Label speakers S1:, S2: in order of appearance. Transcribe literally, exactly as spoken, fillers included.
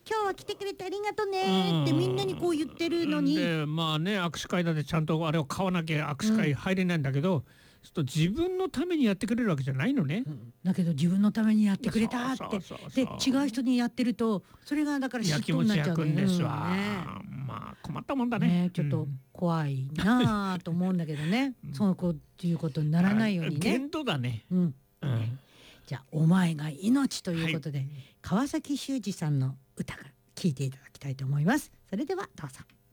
S1: 今日は来てくれてありがとねってみんなにこう言ってるのに、
S2: でまあね握手会だってちゃんとあれを買わなきゃ握手会入れないんだけど、うん、ちょっと自分のためにやってくれるわけじゃないのね、うん、
S1: だけど自分のためにやってくれたってで違う人にやってるとそれがだから嫉妬になっちゃうんですわ、うんね、
S2: まあ困ったもんだね、ね
S1: ちょっと怖いなと思うんだけどね、うん、そうこうっていうことにならないようにね
S2: 限度だね、
S1: うんうん、じゃあお前が命ということで、はい、川崎修二さんの歌が聴いていただきたいと思います。それではどうぞ。